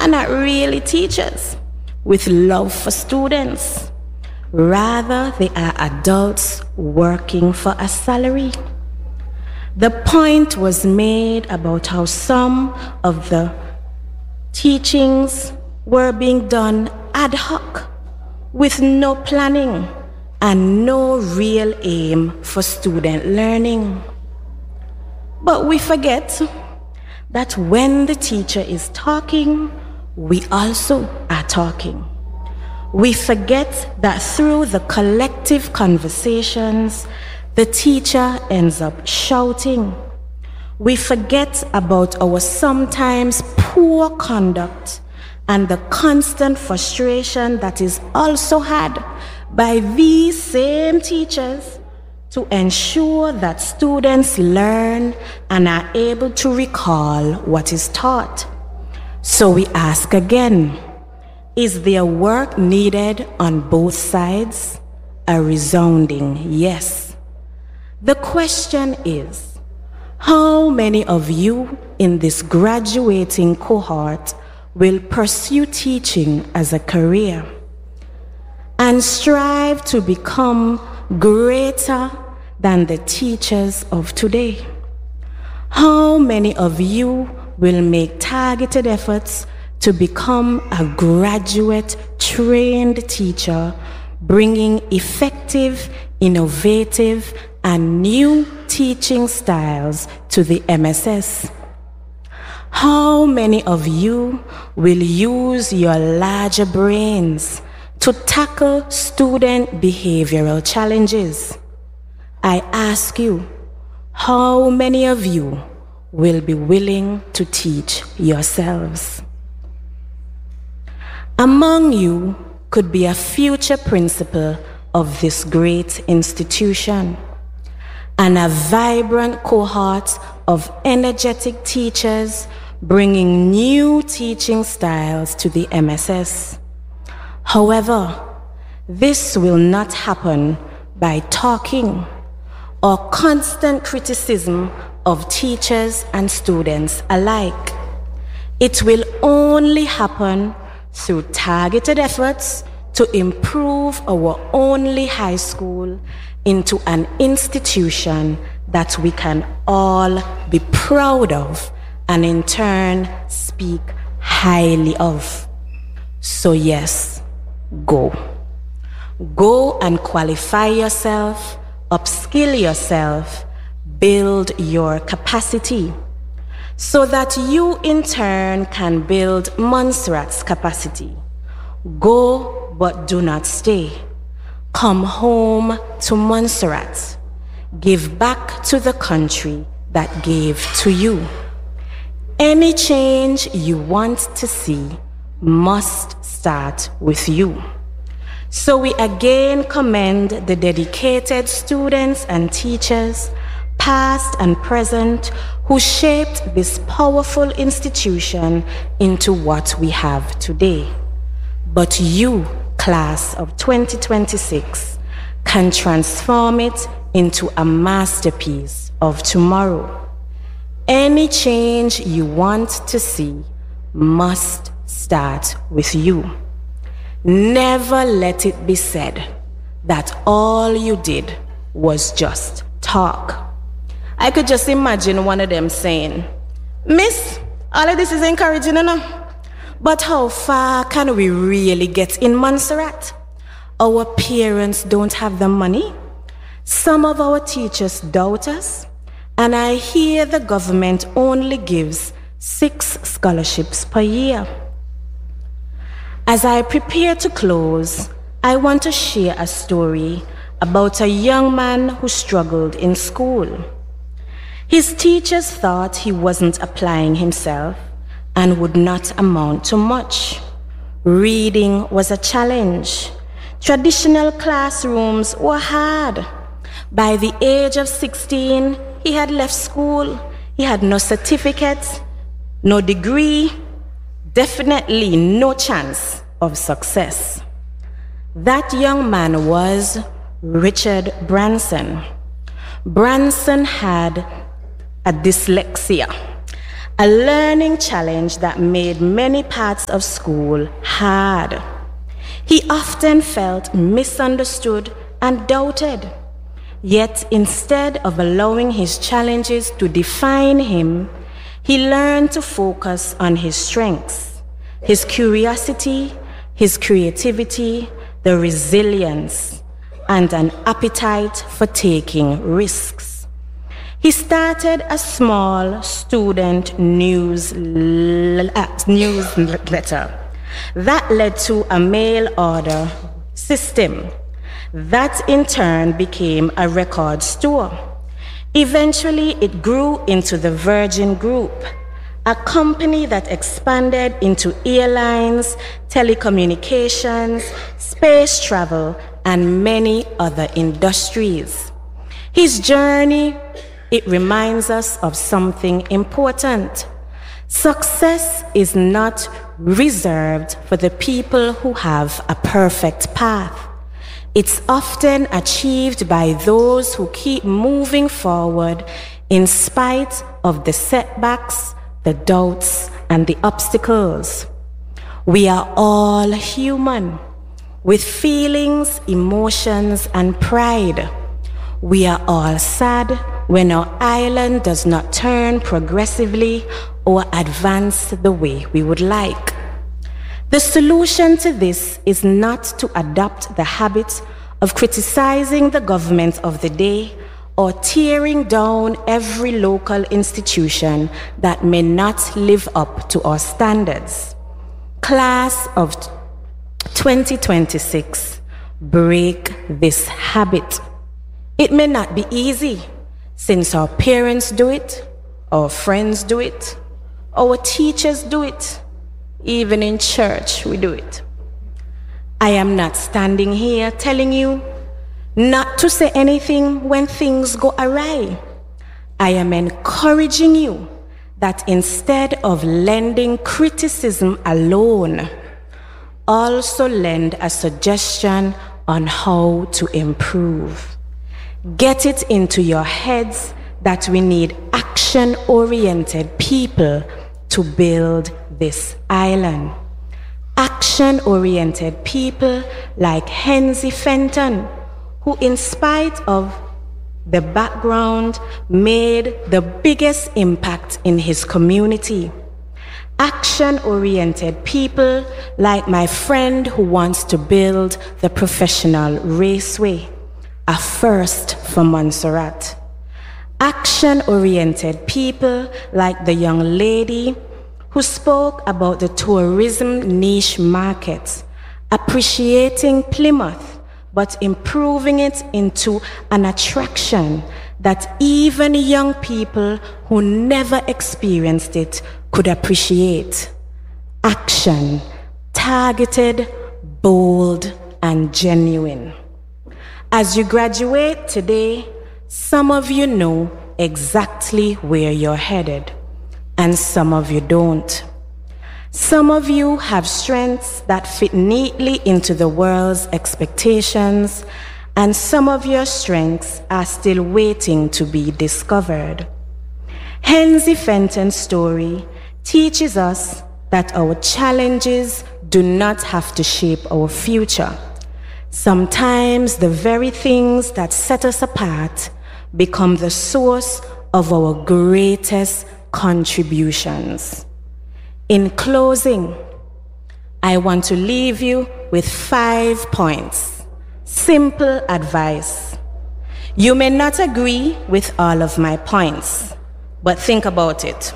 are not really teachers with love for students. Rather, they are adults working for a salary. The point was made about how some of the teachings were being done ad hoc, with no planning and no real aim for student learning. But we forget that when the teacher is talking, we also are talking. We forget that through the collective conversations, the teacher ends up shouting. We forget about our sometimes poor conduct and the constant frustration that is also had by these same teachers to ensure that students learn and are able to recall what is taught. So we ask again, is there work needed on both sides? A resounding yes. The question is, how many of you in this graduating cohort will pursue teaching as a career and strive to become greater than the teachers of today? How many of you will make targeted efforts to become a graduate trained teacher, bringing effective, innovative, and new teaching styles to the MSS? How many of you will use your larger brains to tackle student behavioral challenges? I ask you, how many of you will be willing to teach yourselves? Among you could be a future principal of this great institution, and a vibrant cohort of energetic teachers bringing new teaching styles to the MSS. However, this will not happen by talking or constant criticism of teachers and students alike. It will only happen through targeted efforts to improve our only high school into an institution that we can all be proud of and in turn speak highly of. So yes, go. Go and qualify yourself, upskill yourself, build your capacity, so that you in turn can build Montserrat's capacity. Go, but do not stay. Come home to Montserrat. Give back to the country that gave to you. Any change you want to see must start with you. So we again commend the dedicated students and teachers, past and present, who shaped this powerful institution into what we have today. But you, class of 2026, can transform it into a masterpiece of tomorrow. Any change you want to see must start with you. Never let it be said that all you did was just talk. I could just imagine one of them saying, "Miss, all of this is encouraging enough, but how far can we really get in Montserrat? Our parents don't have the money. Some of our teachers doubt us. And I hear the government only gives 6 scholarships per year." As I prepare to close, I want to share a story about a young man who struggled in school. His teachers thought he wasn't applying himself and would not amount to much. Reading was a challenge. Traditional classrooms were hard. By the age of 16, he had left school. He had no certificate, no degree, definitely no chance of success. That young man was Richard Branson. Branson had a dyslexia, a learning challenge that made many parts of school hard. He often felt misunderstood and doubted. Yet instead of allowing his challenges to define him, he learned to focus on his strengths, his curiosity, his creativity, the resilience, and an appetite for taking risks. He started a small student newsletter that led to a mail order system that in turn became a record store. Eventually, it grew into the Virgin Group, a company that expanded into airlines, telecommunications, space travel, and many other industries. His journey, it reminds us of something important. Success is not reserved for the people who have a perfect path. It's often achieved by those who keep moving forward in spite of the setbacks, the doubts, and the obstacles. We are all human, with feelings, emotions, and pride. We are all sad when our island does not turn progressively or advance the way we would like. The solution to this is not to adopt the habit of criticizing the government of the day or tearing down every local institution that may not live up to our standards. Class of 2026, break this habit. It may not be easy, since our parents do it, our friends do it, our teachers do it. Even in church, we do it. I am not standing here telling you not to say anything when things go awry. I am encouraging you that instead of lending criticism alone, also lend a suggestion on how to improve. Get it into your heads that we need action-oriented people to build this island. Action-oriented people like Henzi Fenton, who in spite of the background made the biggest impact in his community. Action-oriented people like my friend who wants to build the professional raceway, a first for Montserrat. Action-oriented people like the young lady who spoke about the tourism niche market, appreciating Plymouth, but improving it into an attraction that even young people who never experienced it could appreciate. Action, targeted, bold, and genuine. As you graduate today, some of you know exactly where you're headed, and some of you don't. Some of you have strengths that fit neatly into the world's expectations, and some of your strengths are still waiting to be discovered. Henzi Fenton's story teaches us that our challenges do not have to shape our future. Sometimes the very things that set us apart become the source of our greatest contributions. In closing, I want to leave you with 5 points. Simple advice. You may not agree with all of my points, but think about it.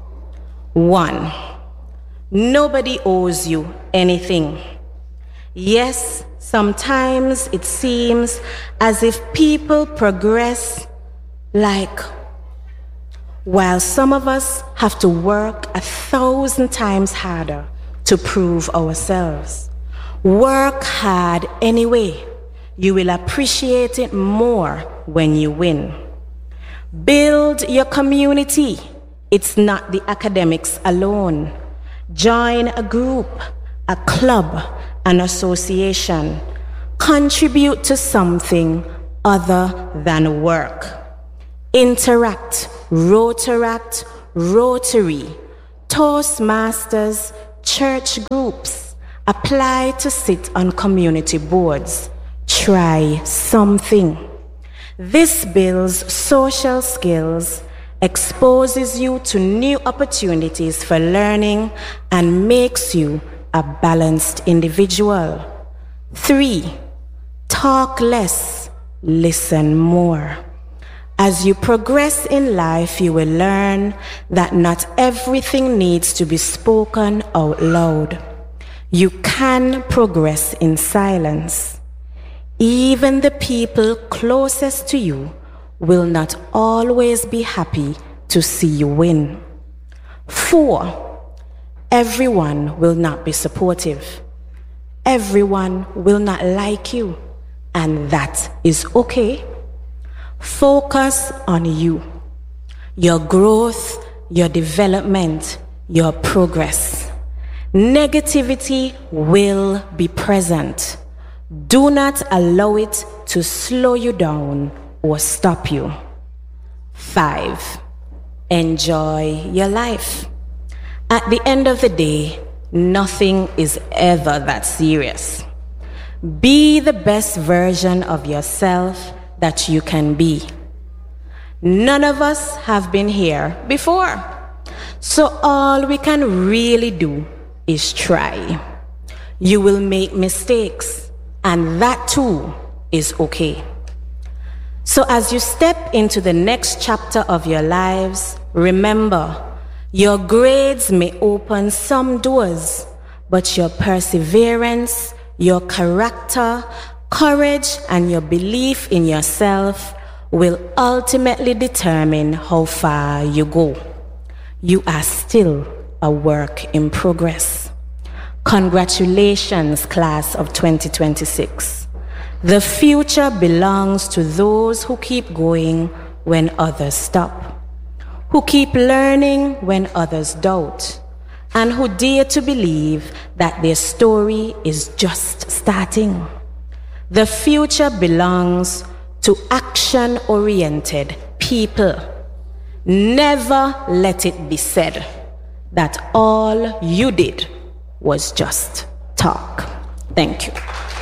1, nobody owes you anything. Yes, sometimes it seems as if people progress while some of us have to work 1,000 times harder to prove ourselves. Work hard anyway. You will appreciate it more when you win. Build your community. It's not the academics alone. Join a group, a club, an association. Contribute to something other than work. Interact, rotaract, Rotary, Toastmasters, church groups. Apply to sit on community boards. Try something. This builds social skills, exposes you to new opportunities for learning, and makes you a balanced individual. 3, talk less, listen more. As you progress in life, you will learn that not everything needs to be spoken out loud. You can progress in silence. Even the people closest to you will not always be happy to see you win. 4, everyone will not be supportive. Everyone will not like you, and that is okay. Focus on you, your growth, your development, your progress. Negativity will be present. Do not allow it to slow you down or stop you. 5, enjoy your life. At the end of the day, nothing is ever that serious. Be the best version of yourself that you can be. None of us have been here before, so all we can really do is try. You will make mistakes, and that too is okay. So as you step into the next chapter of your lives, remember, your grades may open some doors, but your perseverance, your character, courage, and your belief in yourself will ultimately determine how far you go. You are still a work in progress. Congratulations, class of 2026. The future belongs to those who keep going when others stop, who keep learning when others doubt, and who dare to believe that their story is just starting. The future belongs to action-oriented people. Never let it be said that all you did was just talk. Thank you.